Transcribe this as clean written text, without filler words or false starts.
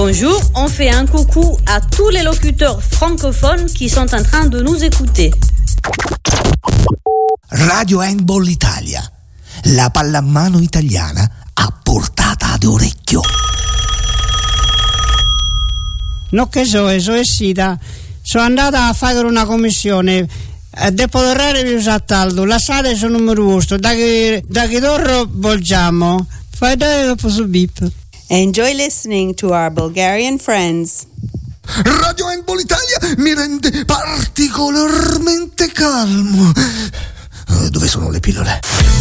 Bonjour, on fait un coucou à tous les locuteurs francophones qui sont en train de nous écouter. Radio Handball Italia, la pallamano italiana a portata d'orecchio. Non che so, è Sida. Sono andata a fare una commissione. Dopo l'orario vi usato, la sala è sul numero giusto. Da che loro volgiamo, fai dare dopo su bip. Enjoy listening to our Bulgarian friends. Radio Handball Italia mi rende particolarmente calmo. Dove sono le pillole?